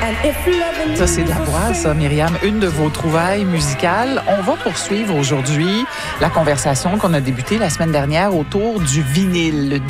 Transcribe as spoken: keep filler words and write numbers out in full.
Ça, c'est de la voix, ça, Myriam. Une de vos trouvailles musicales. On va poursuivre aujourd'hui la conversation qu'on a débutée la semaine dernière autour du vinyle, le